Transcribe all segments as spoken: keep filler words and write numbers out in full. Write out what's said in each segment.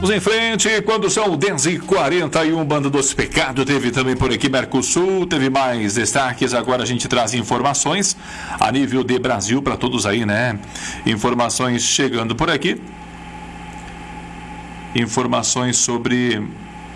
Vamos em frente, quando são dez e quarenta e um, Banda Doce Pecado, teve também por aqui Mercosul, teve mais destaques, agora a gente traz informações a nível de Brasil para todos aí, né? Informações chegando por aqui, informações sobre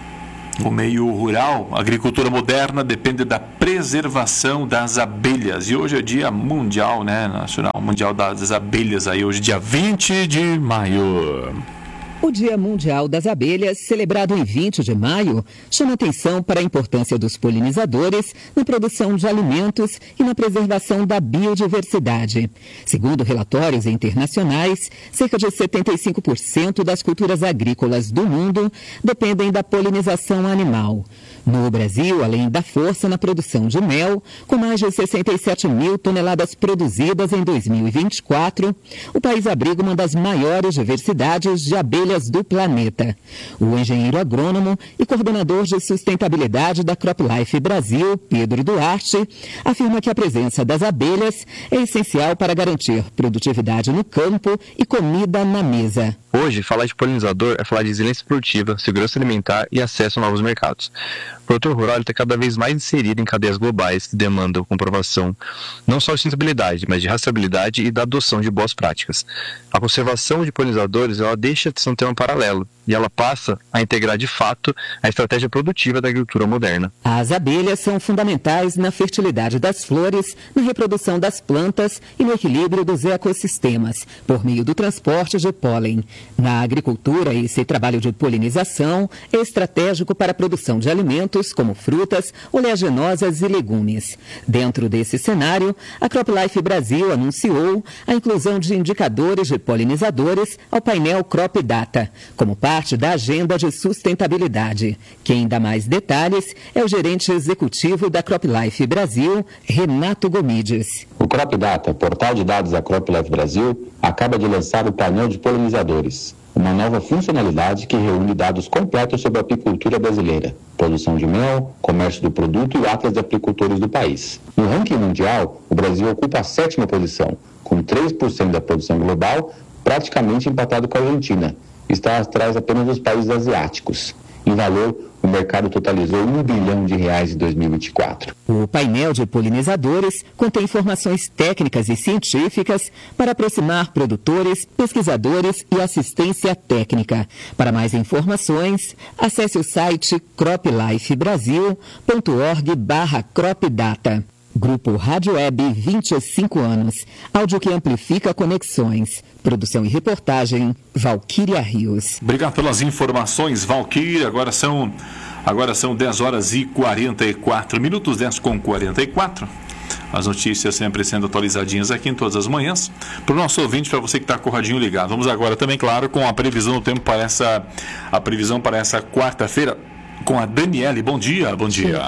o meio rural. A agricultura moderna depende da preservação das abelhas, e hoje é dia mundial, né? Nacional Mundial das Abelhas, aí hoje dia vinte de maio. O Dia Mundial das Abelhas, celebrado em vinte de maio, chama atenção para a importância dos polinizadores na produção de alimentos e na preservação da biodiversidade. Segundo relatórios internacionais, cerca de setenta e cinco por cento das culturas agrícolas do mundo dependem da polinização animal. No Brasil, além da força na produção de mel, com mais de sessenta e sete mil toneladas produzidas em dois mil e vinte e quatro, o país abriga uma das maiores diversidades de abelhas do planeta. O engenheiro agrônomo e coordenador de sustentabilidade da CropLife Brasil, Pedro Duarte, afirma que a presença das abelhas é essencial para garantir produtividade no campo e comida na mesa. Hoje, falar de polinizador é falar de resiliência produtiva, segurança alimentar e acesso a novos mercados. O produtor rural está cada vez mais inserido em cadeias globais que demandam comprovação não só de sustentabilidade, mas de rastreabilidade e da adoção de boas práticas. A conservação de polinizadores ela deixa de ser um tema paralelo e ela passa a integrar de fato a estratégia produtiva da agricultura moderna. As abelhas são fundamentais na fertilidade das flores, na reprodução das plantas e no equilíbrio dos ecossistemas, por meio do transporte de pólen. Na agricultura, esse trabalho de polinização é estratégico para a produção de alimentos como frutas, oleaginosas e legumes. Dentro desse cenário, a CropLife Brasil anunciou a inclusão de indicadores de polinizadores ao painel Crop Data, como parte da agenda de sustentabilidade. Quem dá mais detalhes é o gerente executivo da CropLife Brasil, Renato Gomides. O Crop Data, portal de dados da CropLife Brasil, acaba de lançar o painel de polinizadores, uma nova funcionalidade que reúne dados completos sobre a apicultura brasileira, produção de mel, comércio do produto e o atlas de apicultores do país. No ranking mundial, o Brasil ocupa a sétima posição, com três por cento da produção global, praticamente empatado com a Argentina. Está atrás apenas dos países asiáticos. Em valor, o mercado totalizou um bilhão de reais em dois mil e vinte e quatro. O painel de polinizadores contém informações técnicas e científicas para aproximar produtores, pesquisadores e assistência técnica. Para mais informações, acesse o site croplifebrasil ponto org barra cropdata. Grupo Rádio Web, vinte e cinco anos. Áudio que amplifica conexões. Produção e reportagem, Valquíria Rios. Obrigado pelas informações, Valquíria. Agora são, agora são dez horas e quarenta e quatro minutos, dez com quarenta e quatro. As notícias sempre sendo atualizadinhas aqui em todas as manhãs. Para o nosso ouvinte, para você que está com o radinho ligado. Vamos agora também, claro, com a previsão do tempo para essa, a previsão para essa quarta-feira com a Daniele. Bom dia, bom dia.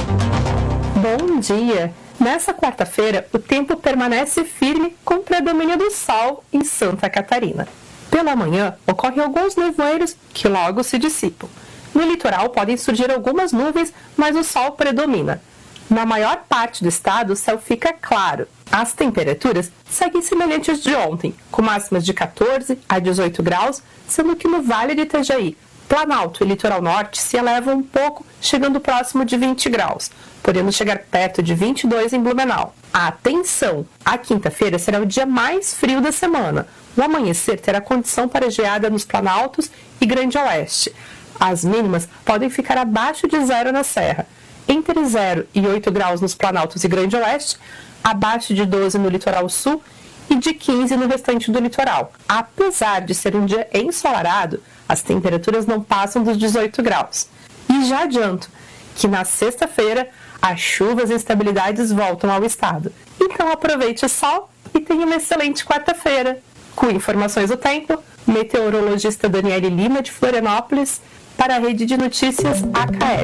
Bom dia! Nessa quarta-feira, o tempo permanece firme com predomínio do sol em Santa Catarina. Pela manhã, ocorrem alguns nevoeiros que logo se dissipam. No litoral podem surgir algumas nuvens, mas o sol predomina. Na maior parte do estado, o céu fica claro. As temperaturas seguem semelhantes de ontem, com máximas de quatorze a dezoito graus, sendo que no Vale de Itajaí, Planalto e Litoral Norte se elevam um pouco, chegando próximo de vinte graus, podendo chegar perto de vinte e dois em Blumenau. Atenção! A quinta-feira será o dia mais frio da semana. O amanhecer terá condição para geada nos Planaltos e Grande Oeste. As mínimas podem ficar abaixo de zero na Serra, entre zero e oito graus nos Planaltos e Grande Oeste, abaixo de doze no Litoral Sul e de quinze no restante do litoral. Apesar de ser um dia ensolarado, as temperaturas não passam dos dezoito graus. E já adianto que na sexta-feira as chuvas e instabilidades voltam ao estado. Então aproveite o sol e tenha uma excelente quarta-feira. Com informações do tempo, meteorologista Daniele Lima de Florianópolis para a Rede de Notícias A K S.